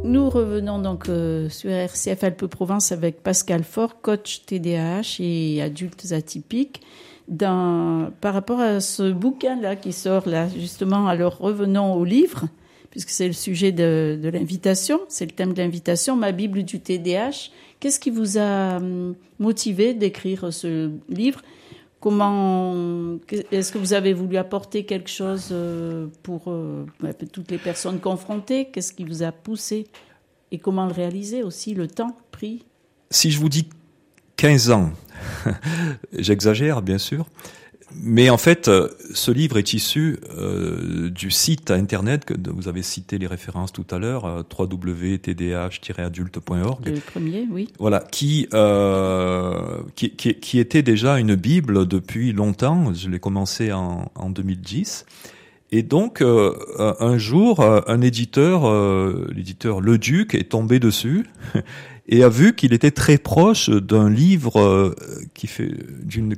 Nous revenons donc sur RCF Alpes-Provence avec Pascal Faure, coach TDAH et adultes atypiques. Par rapport à ce bouquin-là qui sort là, justement, alors revenons au livre, puisque c'est le sujet de l'invitation, c'est le thème de l'invitation, ma Bible du TDAH. Qu'est-ce qui vous a motivé d'écrire ce livre ? Est-ce que vous avez voulu apporter quelque chose pour toutes les personnes confrontées ? Qu'est-ce qui vous a poussé ? Et comment le réaliser aussi, le temps pris ? Si je vous dis 15 ans, j'exagère bien sûr, mais en fait, ce livre est issu du site internet que vous avez cité les références tout à l'heure, www.tdh-adulte.org. Le premier, oui. Voilà, qui était déjà une bible depuis longtemps. Je l'ai commencé en 2010. Et donc, un jour, un éditeur, l'éditeur Le Duc, est tombé dessus et a vu qu'il était très proche d'un livre qui fait d'une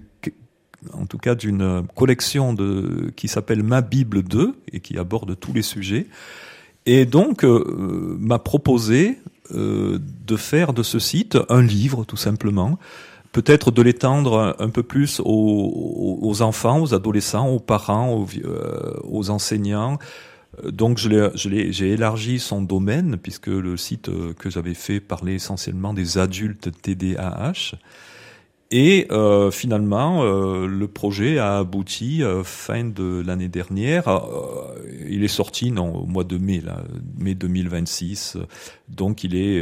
collection qui s'appelle Ma Bible 2 et qui aborde tous les sujets. Et donc, m'a proposé de faire de ce site un livre, tout simplement. Peut-être de l'étendre un peu plus aux enfants, aux adolescents, aux parents, aux enseignants. Donc j'ai élargi son domaine puisque le site que j'avais fait parlait essentiellement des adultes TDAH. Et finalement, le projet a abouti fin de l'année dernière. Il est sorti au mois de mai 2026. Donc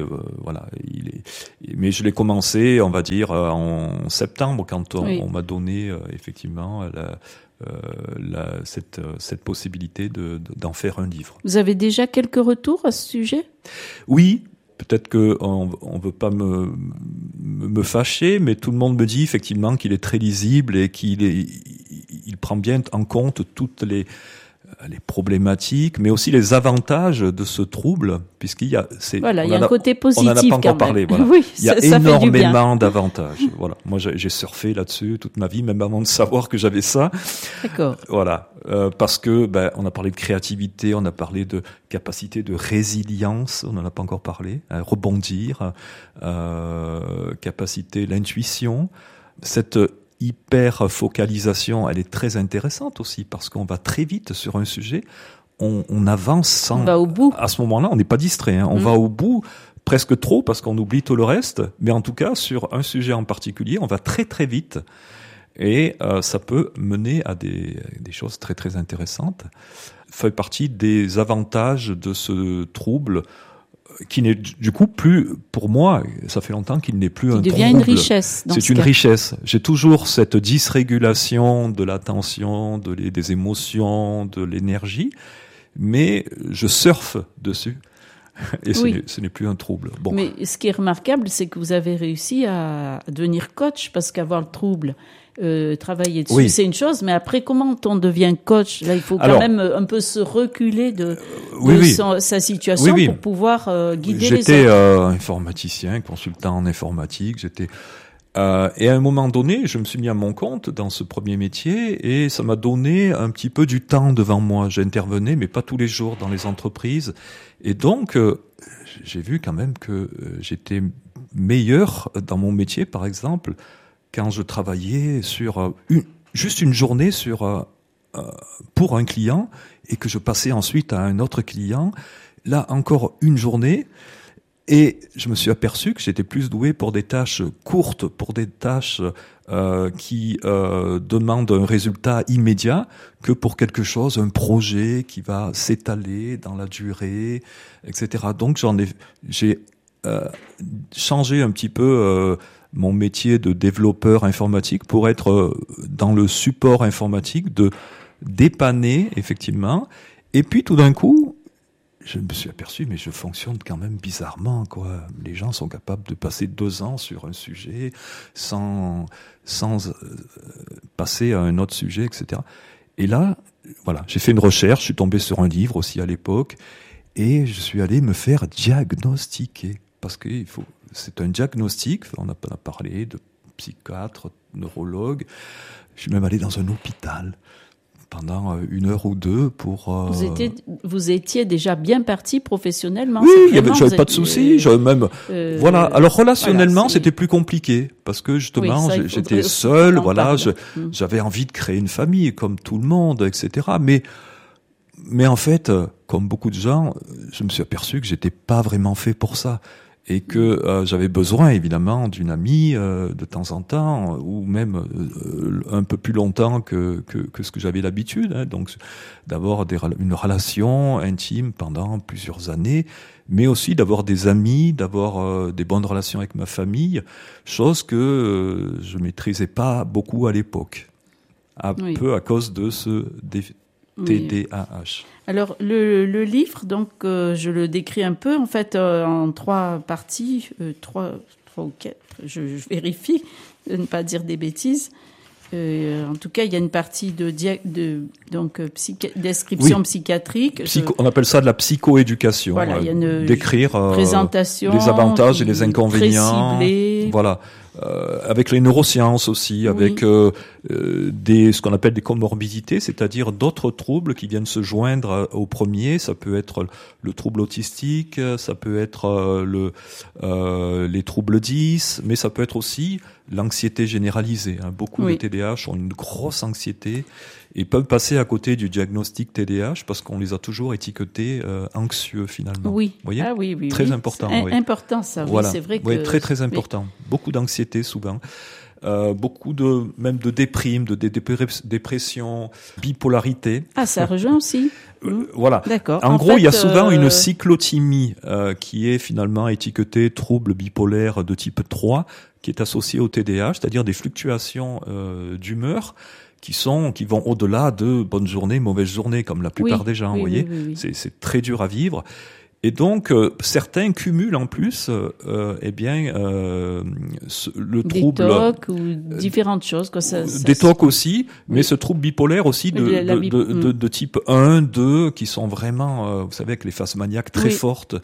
mais je l'ai commencé, on va dire, en septembre quand on m'a donné effectivement cette possibilité d'en faire un livre. Vous avez déjà quelques retours à ce sujet ? Oui. Peut-être qu'on veut pas me fâcher, mais tout le monde me dit effectivement qu'il est très lisible et il prend bien en compte toutes les problématiques, mais aussi les avantages de ce trouble, puisqu'il y a, il y a un côté positif. On n'en a pas encore parlé. Voilà. Oui, il y a énormément d'avantages. Voilà. Moi, j'ai surfé là-dessus toute ma vie, même avant de savoir que j'avais ça. D'accord. Voilà. Parce que, on a parlé de créativité, on a parlé de capacité de résilience, on n'en a pas encore parlé, rebondir, capacité, l'intuition, cette hyper focalisation, elle est très intéressante aussi parce qu'on va très vite sur un sujet, on avance sans. On va au bout. À ce moment-là, on n'est pas distrait, on va au bout, presque trop parce qu'on oublie tout le reste, mais en tout cas sur un sujet en particulier, on va très très vite et ça peut mener à des choses très très intéressantes. Fait partie des avantages de ce trouble qui n'est du coup plus, pour moi, ça fait longtemps qu'il n'est plus un trouble. Il devient une richesse. C'est une richesse. J'ai toujours cette dysrégulation de l'attention, des émotions, de l'énergie, mais je surfe dessus. Et ce n'est plus un trouble. Bon. Mais ce qui est remarquable, c'est que vous avez réussi à devenir coach, parce qu'avoir le trouble, travailler dessus, c'est une chose, mais après, comment on devient coach ? Là, il faut quand même un peu se reculer de sa situation pour pouvoir guider les autres. J'étais informaticien, consultant en informatique, et à un moment donné, je me suis mis à mon compte dans ce premier métier et ça m'a donné un petit peu du temps devant moi. J'intervenais, mais pas tous les jours dans les entreprises. Et donc, j'ai vu quand même que j'étais meilleur dans mon métier, par exemple, quand je travaillais sur juste une journée pour un client et que je passais ensuite à un autre client. Là, encore une journée. Et je me suis aperçu que j'étais plus doué pour des tâches courtes, pour des tâches qui demandent un résultat immédiat, que pour quelque chose, un projet qui va s'étaler dans la durée, etc. Donc j'ai changé un petit peu mon métier de développeur informatique pour être dans le support informatique, de dépanner effectivement. Et puis tout d'un coup, je me suis aperçu, mais je fonctionne quand même bizarrement, quoi. Les gens sont capables de passer 2 ans sur un sujet sans passer à un autre sujet, etc. Et là, voilà, j'ai fait une recherche, je suis tombé sur un livre aussi à l'époque, et je suis allé me faire diagnostiquer. Parce que c'est un diagnostic, on a parlé de psychiatre, neurologue, je suis même allé dans un hôpital pendant 1 heure ou 2 pour. Vous étiez déjà bien parti professionnellement. Oui, j'avais pas de soucis. J'avais même. Voilà. Alors relationnellement, c'était plus compliqué parce que justement, j'étais seul. Voilà, j'avais envie de créer une famille comme tout le monde, etc. Mais en fait, comme beaucoup de gens, je me suis aperçu que j'étais pas vraiment fait pour ça. Et que j'avais besoin évidemment d'une amie de temps en temps, ou même un peu plus longtemps que ce que j'avais l'habitude. Hein. Donc d'avoir une relation intime pendant plusieurs années, mais aussi d'avoir des amis, d'avoir des bonnes relations avec ma famille, chose que je maîtrisais pas beaucoup à l'époque, peu à cause de ce TDAH. Alors le livre, donc je le décris un peu en fait en 3 parties, 3 ou 4. Je vérifie de ne pas dire des bêtises. En tout cas, il y a une partie description psychiatrique. On appelle ça de la psychoéducation. Voilà, il y a une décrire présentation, les avantages et les inconvénients. Très ciblée. Voilà. Avec les neurosciences aussi, avec ce qu'on appelle des comorbidités, c'est-à-dire d'autres troubles qui viennent se joindre au premier. Ça peut être le trouble autistique, ça peut être les troubles 10, mais ça peut être aussi l'anxiété généralisée. Hein. Beaucoup de TDAH ont une grosse anxiété et peuvent passer à côté du diagnostic TDAH parce qu'on les a toujours étiquetés anxieux finalement. Oui. Vous voyez ? Ah oui. Très important. C'est important ça. Voilà. Oui, c'est vrai que. Oui, très très important. Beaucoup d'anxiété souvent. Beaucoup même de déprime, de dépression, bipolarité. Ah, ça rejoint aussi. Voilà. D'accord. En gros, il y a souvent une cyclothymie qui est finalement étiquetée trouble bipolaire de type 3, qui est associée au TDAH, c'est-à-dire des fluctuations d'humeur qui vont au-delà de bonne journée, mauvaise journée, comme la plupart des gens, vous voyez. Oui. C'est très dur à vivre. Et donc, certains cumulent en plus, le trouble... Des TOC ou différentes choses. Des TOC aussi, mais ce trouble bipolaire aussi de type 1, 2, qui sont vraiment, vous savez, avec les phases maniaques très fortes.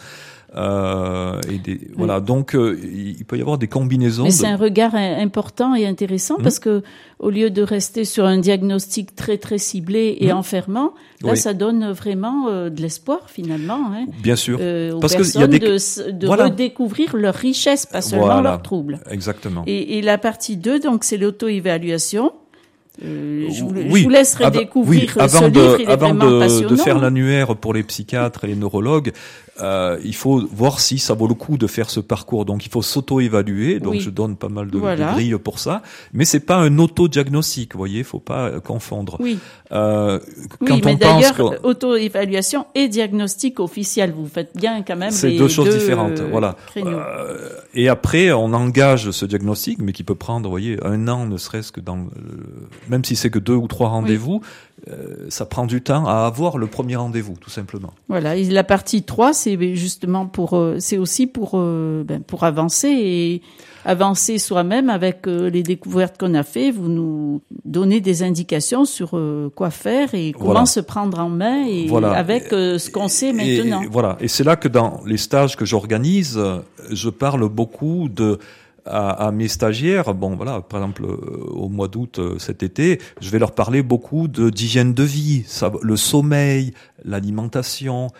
Voilà, donc il peut y avoir des combinaisons. Mais c'est un regard important et intéressant parce que au lieu de rester sur un diagnostic très très ciblé et enfermant, là ça donne vraiment de l'espoir finalement. Hein, bien sûr, aux parce personnes qu'il y a de redécouvrir leur richesse, pas seulement leurs troubles. Exactement. Et la partie 2, donc c'est l'auto-évaluation. Je vous laisserai découvrir ce livre, il est vraiment passionnant. De faire l'annuaire pour les psychiatres et les neurologues, il faut voir si ça vaut le coup de faire ce parcours. Donc il faut s'auto-évaluer. Donc je donne pas mal de grilles pour ça, mais c'est pas un auto-diagnostic. Vous voyez, faut pas confondre. Oui. Quand mais on d'ailleurs, pense auto-évaluation et diagnostic officiel, vous faites bien quand même. C'est deux choses différentes. Voilà. Et après, on engage ce diagnostic, mais qui peut prendre, vous voyez, 1 an, ne serait-ce que même si c'est que 2 ou 3 rendez-vous, ça prend du temps à avoir le premier rendez-vous, tout simplement. Voilà. Et la partie 3, c'est justement c'est aussi pour avancer et avancer soi-même avec les découvertes qu'on a fait. Vous nous donnez des indications sur quoi faire et comment se prendre en main avec ce qu'on sait maintenant. Et c'est là que dans les stages que j'organise, je parle beaucoup à mes stagiaires. Bon, voilà, par exemple, au mois d'août cet été, je vais leur parler beaucoup d'hygiène de vie, le sommeil, l'alimentation,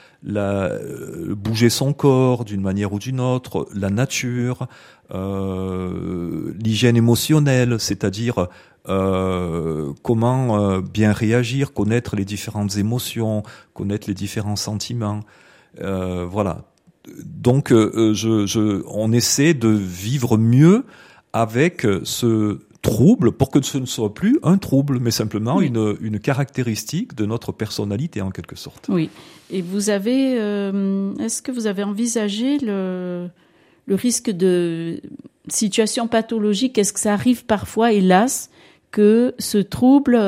bouger son corps d'une manière ou d'une autre, la nature, l'hygiène émotionnelle, c'est-à-dire comment bien réagir, connaître les différentes émotions, connaître les différents sentiments. Voilà. Donc, on essaie de vivre mieux avec ce trouble pour que ce ne soit plus un trouble, mais simplement une caractéristique de notre personnalité en quelque sorte. Oui. Et est-ce que vous avez envisagé le risque de situation pathologique? Est-ce que ça arrive parfois, hélas, que ce trouble,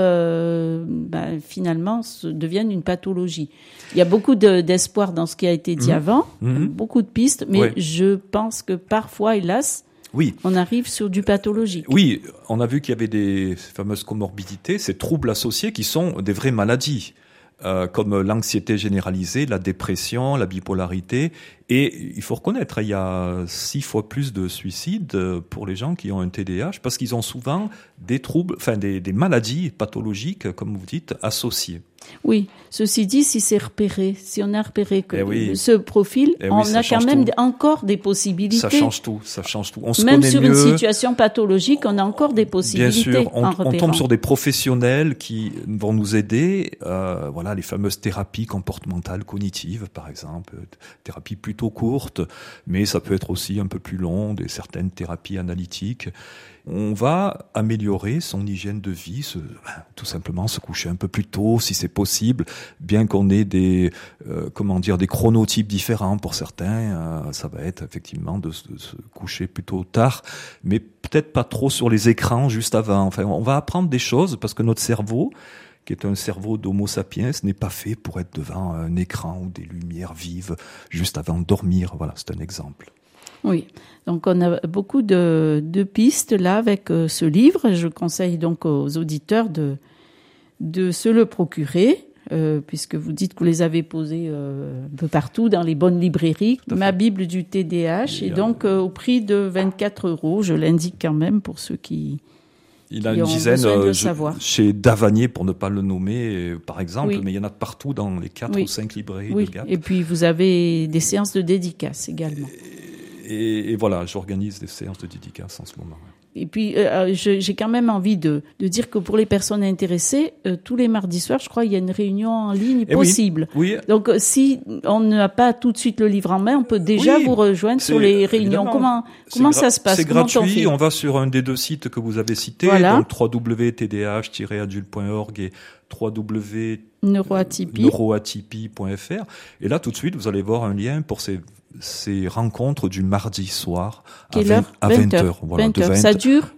finalement, devienne une pathologie? Il y a beaucoup d'espoir dans ce qui a été dit avant, beaucoup de pistes, mais je pense que parfois, hélas, on arrive sur du pathologique. Oui, on a vu qu'il y avait ces fameuses comorbidités, ces troubles associés qui sont des vraies maladies. comme l'anxiété généralisée, la dépression, la bipolarité. Et il faut reconnaître, il y a 6 fois plus de suicides pour les gens qui ont un TDAH parce qu'ils ont souvent des troubles, enfin des maladies pathologiques, comme vous dites, associées. Oui, ceci dit, si c'est repéré, si on a repéré que oui. ce profil, on a quand même encore des possibilités. Ça change tout. On se même connaît sur mieux. Une situation pathologique, on a encore des possibilités. Bien sûr, on tombe sur des professionnels qui vont nous aider. Voilà, les fameuses thérapies comportementales cognitives, par exemple, thérapies plutôt courtes, mais ça peut être aussi un peu plus long, certaines thérapies analytiques. On va améliorer son hygiène de vie, tout simplement se coucher un peu plus tôt si c'est possible, bien qu'on ait des chronotypes différents pour certains, ça va être effectivement de se coucher plutôt tard, mais peut-être pas trop sur les écrans juste avant. Enfin, on va apprendre des choses parce que notre cerveau, qui est un cerveau d'Homo sapiens, n'est pas fait pour être devant un écran ou des lumières vives juste avant de dormir. Voilà, c'est un exemple. Oui, donc on a beaucoup de pistes là avec ce livre. Je conseille donc aux auditeurs de se le procurer, puisque vous dites que vous les avez posés un peu partout dans les bonnes librairies. Ma Bible du TDAH, et donc au prix de 24 €, je l'indique quand même pour ceux qui... Il a une dizaine chez Davanier, pour ne pas le nommer, par exemple, mais il y en a partout dans les 4 ou 5 librairies de Gap. Et puis vous avez des séances de dédicaces également. Et voilà, j'organise des séances de dédicaces en ce moment. Et puis, j'ai quand même envie de dire que pour les personnes intéressées, tous les mardis soirs, je crois, il y a une réunion en ligne possible. Oui. Donc, si on n'a pas tout de suite le livre en main, on peut déjà vous rejoindre sur les réunions. Comment ça se passe? C'est gratuit. On va sur un des 2 sites que vous avez cités, donc www.tdh-adult.org et www.neuroatypie.fr. Et là, tout de suite, vous allez voir un lien pour ces rencontres du mardi soir à 20h. Voilà, 20h. Ça dure